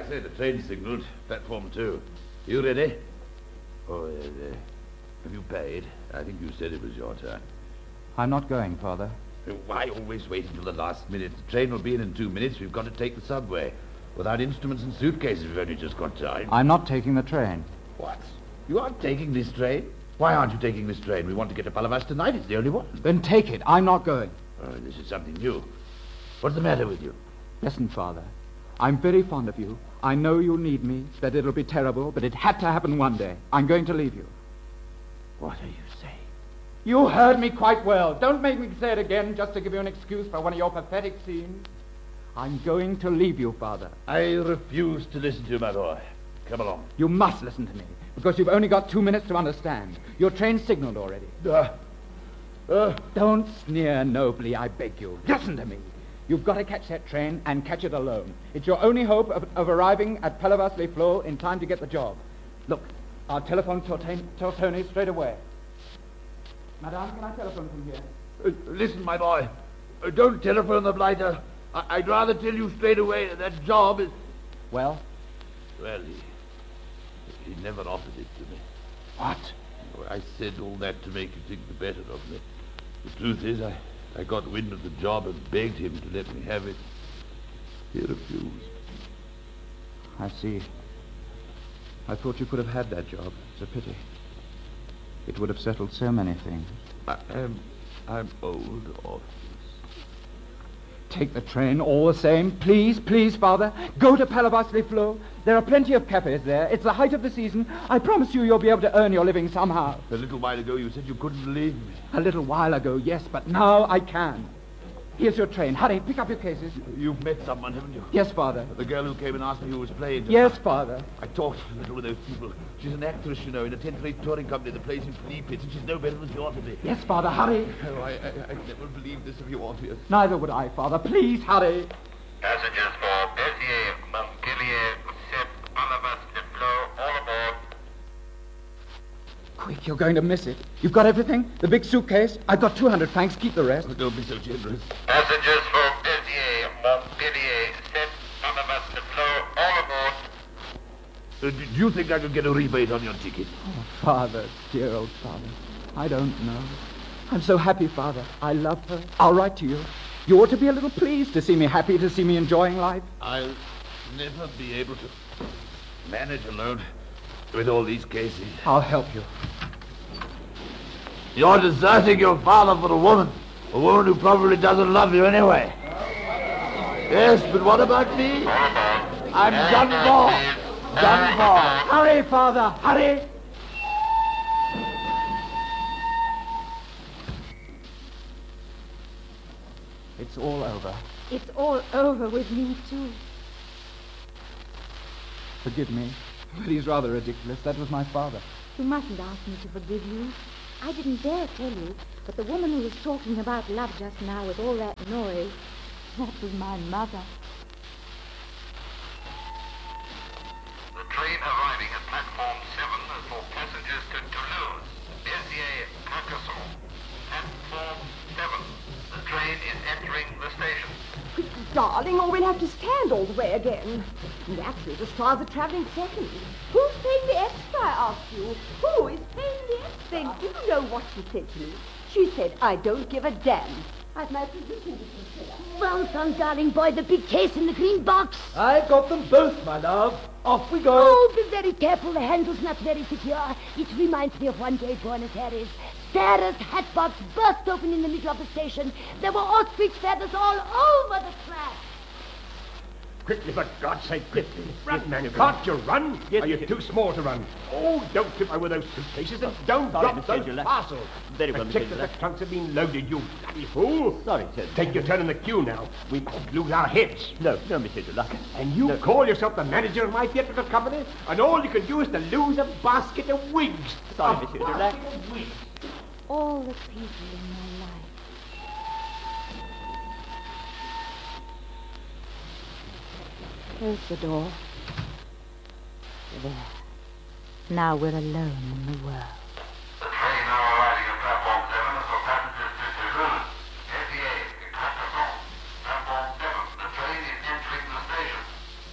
say, the train signaled. Platform 2. You ready? Oh, have you paid? I think you said it was your turn. I'm not going, Father. Why always wait until the last minute? The train will be in 2 minutes. We've got to take the subway. Without instruments and suitcases, we've only just got time. I'm not taking the train. What? You aren't taking this train? Why aren't you taking this train? We want to get to Palavas tonight. It's the only one. Then take it. I'm not going. Oh, this is something new. What's the matter with you? Listen, Father. I'm very fond of you. I know you'll need me, that it'll be terrible, but it had to happen one day. I'm going to leave you. What are you saying? You heard me quite well. Don't make me say it again just to give you an excuse for one of your pathetic scenes. I'm going to leave you, Father. I refuse to listen to you, my boy. Come along. You must listen to me, because you've only got 2 minutes to understand. Your train's signaled already. Don't sneer nobly, I beg you. Listen to me. You've got to catch that train and catch it alone. It's your only hope of arriving at Palavas-les-Flots in time to get the job. Look, I'll telephone Tortoni straight away. Madame, can I telephone from here? Listen, my boy. Don't telephone the blighter. I'd rather tell you straight away that job is... Well? Well, he never offered it to me. What? I said all that to make you think the better of me. The truth is, I got wind of the job and begged him to let me have it. He refused. I see. I thought you could have had that job. It's a pity. It would have settled so many things. I'm old, Orpheus. Take the train all the same. Please, please, Father. Go to Palavas-les-Flots. There are plenty of cafes there. It's the height of the season. I promise you'll be able to earn your living somehow. A little while ago you said you couldn't leave me. A little while ago, yes, but now I can. Here's your train. Hurry, pick up your cases. You've met someone, haven't you? Yes, Father. The girl who came and asked me who was playing. Yes, Father. I talked a little with those people. She's an actress, you know, in a 10th-rate touring company that plays in flea pits, and she's no better than she ought to be. Yes, Father, hurry. Oh, I never believed this of you, Orpheus. Neither would I, Father. Please, hurry. Passengers for Béziers, Montpellier, Sèvres, Palavas-les-Flots, all aboard. Quick, you're going to miss it. You've got everything? The big suitcase? I've got 200 francs. Keep the rest. Oh, don't be so generous. Passengers for Béziers, Montpellier, Sèvres, Palavas-les-Flots, all aboard. Do you think I could get a rebate on your ticket? Oh, Father, dear old Father. I don't know. I'm so happy, Father. I love her. I'll write to you. You ought to be a little pleased to see me happy, to see me enjoying life. I'll never be able to manage alone with all these cases. I'll help you. You're deserting your father for a woman who probably doesn't love you anyway. Yes, but what about me? I'm done for. Done for. Hurry, Father, hurry! It's all over. It's all over with me, too. Forgive me, but he's rather ridiculous. That was my father. You mustn't ask me to forgive you. I didn't dare tell you, but the woman who was talking about love just now with all that noise, that was my mother. The train arriving at platform 7 for passengers to Toulouse, Béziers, Carcassonne. Platform 7. The train is entering the station. Darling, or we'll have to stand all the way again. And actually, the stars are travelling second. Who's paying the extra, I asked you? Who is paying the extra? Then do you know what she said to me? She said, I don't give a damn. I've my position to consider. Well done, darling boy. The big case in the green box. I've got them both, my love. Off we go. Oh, be very careful. The handle's not very secure. It reminds me of one day at Buenos Aires. Sarah's hat box burst open in the middle of the station. There were ostrich feathers all over the track. Quickly, for God's sake, quickly. Run, man. Can't you run? Yes, Are you too small to run? Oh, don't trip over those suitcases and don't drop those parcels. Very well, check that the trunks have been loaded, you bloody fool. Sorry, sir. Take your turn in the queue now. We must lose our heads. No, Monsieur Dulac. And you call yourself the manager of my theatrical company, and all you can do is to lose a basket of wigs. Sorry, Monsieur Dulac. All the people in my life. Close the door. There. Now we're alone in the world.